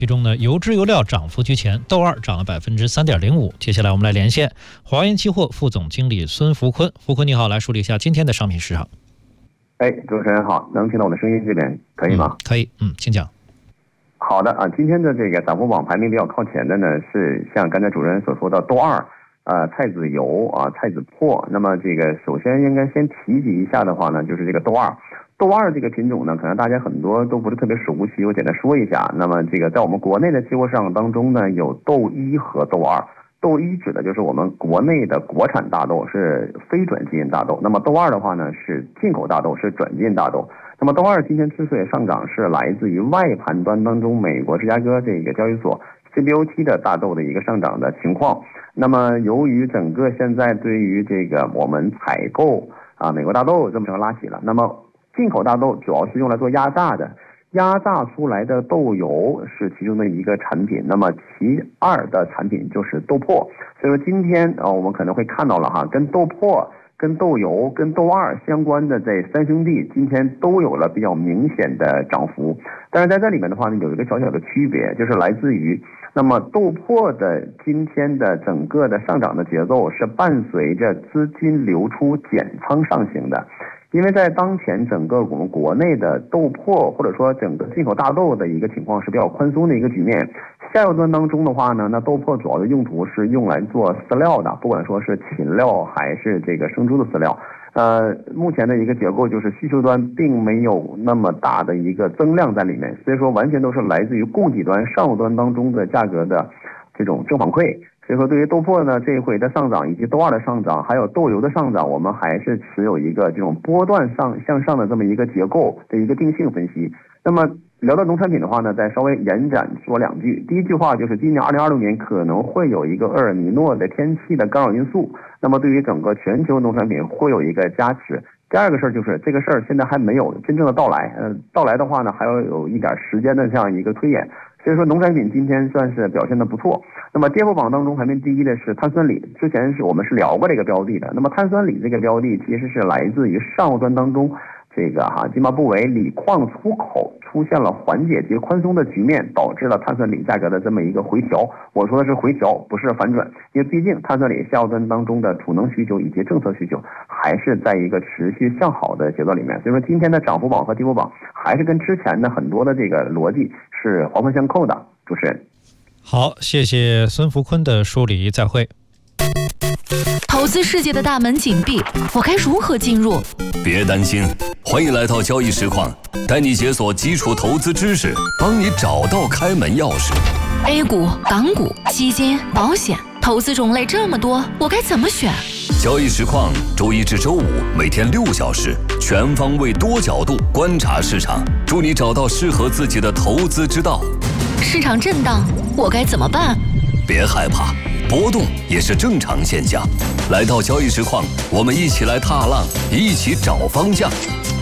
其中呢，油脂油料涨幅居前，豆二涨了3.05%。接下来我们来连线华源期货副总经理孙福坤。福坤你好，来梳理一下今天的商品市场。 主持人好，能听到我的声音这边可以吗？ 可以，请讲。 好的啊，今天的这个涨幅榜排名比较靠前的呢，是像刚才主持人所说的豆二、菜籽油啊、菜籽粕。那么这个首先应该先提及一下的话呢，就是这个豆二。豆二这个品种呢，可能大家很多都不是特别熟悉，我简单说一下。那么这个在我们国内的期货市场当中呢，有豆一和豆二。豆一指的就是我们国内的国产大豆，是非转基因大豆。那么豆二的话呢，是进口大豆，是转基因大豆。那么豆二今天之所以上涨，是来自于外盘端当中美国芝加哥这个交易所 CBOT 的大豆的一个上涨的情况。那么由于整个现在对于这个我们采购美国大豆这么拉起了，那么进口大豆主要是用来做压榨的，压榨出来的豆油是其中的一个产品，那么其二的产品就是豆粕。所以说今天我们可能会看到了跟豆粕、跟豆油、跟豆二相关的这三兄弟今天都有了比较明显的涨幅。但是在这里面的话呢，有一个小小的区别，就是来自于那么豆粕的今天的整个的上涨的节奏是伴随着资金流出减仓上行的。因为在当前整个我们国内的豆粕或者说整个进口大豆的一个情况是比较宽松的一个局面，下游端当中的话呢，那豆粕主要的用途是用来做饲料的，不管说是禽料还是这个生猪的饲料。目前的一个结构就是需求端并没有那么大的一个增量在里面，所以说完全都是来自于供给端上游端当中的价格的这种正反馈。所以说对于豆粕呢这一回的上涨以及豆二的上涨还有豆油的上涨，我们还是持有一个这种波段向上的这么一个结构的一个定性分析。那么聊到农产品的话呢，再稍微延展说两句。第一句话就是今年2026年可能会有一个厄尔尼诺的天气的干扰因素，那么对于整个全球农产品会有一个加持。第二个事儿就是这个事儿现在还没有真正的到来，到来的话呢还要有一点时间的这样一个推演。所以说农产品今天算是表现的不错。那么跌幅榜当中排名第一的是碳酸锂，之前我们是聊过这个标的的。那么碳酸锂这个标的其实是来自于上游端当中这个津巴布韦锂矿出口出现了缓解及宽松的局面，导致了碳酸锂价格的这么一个回调。我说的是回调，不是反转，因为毕竟碳酸锂下游端当中的储能需求以及政策需求还是在一个持续向好的节奏里面。所以说今天的涨幅榜和跌幅榜还是跟之前的很多的这个逻辑是环环相扣的。主持人好，谢谢孙福坤的梳理，再会。 投资世界的大门紧闭，我该如何进入？ 别担心，欢迎来到交易实况，带你解锁基础投资知识，帮你找到开门钥匙。 A 股、港股、基金、保险，投资种类这么多，我该怎么选？ 交易实况周一至周五每天6小时，全方位多角度观察市场，助你找到适合自己的投资之道。 市场震荡，我该怎么办？ 别害怕，波动也是正常现象。来到交易实况，我们一起来踏浪，一起找方向。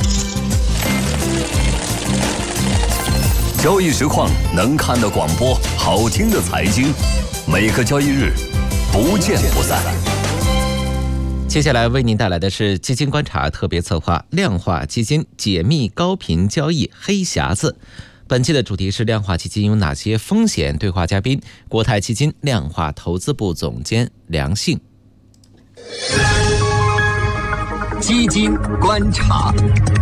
交易实况能看的广播，好听的财经，每个交易日不见不散。 接下来为您带来的是基金观察特别策划，量化基金解密高频交易黑匣子。本期的主题是量化基金有哪些风险？对话嘉宾国泰基金量化投资部总监梁信。 基金观察。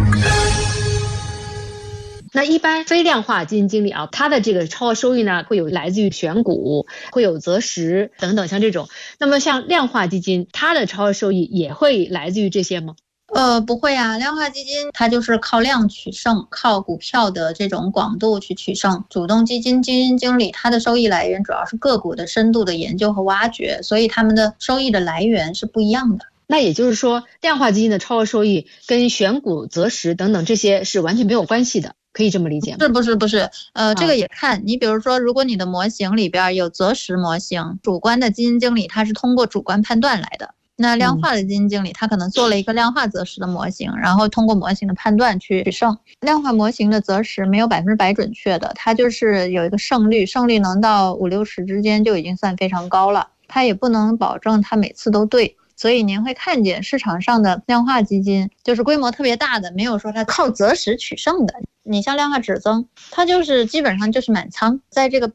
那一般非量化基金经理他的这个超额收益呢，会有来自于选股，会有择时等等，像这种。那么像量化基金，它的超额收益也会来自于这些吗？ 不会啊，量化基金它就是靠量取胜，靠股票的这种广度去取胜。主动基金经理它的收益来源主要是个股的深度的研究和挖掘，所以他们的收益的来源是不一样的。 那也就是说，量化基金的超额收益跟选股、择时等等这些是完全没有关系的，可以这么理解吗？ 不是，这个也看你，比如说，如果你的模型里边有择时模型，主观的基金经理他是通过主观判断来的。那量化的基金经理他可能做了一个量化择时的模型，然后通过模型的判断去取胜。量化模型的择时没有100%准确的，它就是有一个胜率能到50-60之间就已经算非常高了，它也不能保证它每次都对。所以您会看见市场上的量化基金就是规模特别大的，没有说它靠择时取胜的。你像量化指增，它就是基本上就是满仓，在这个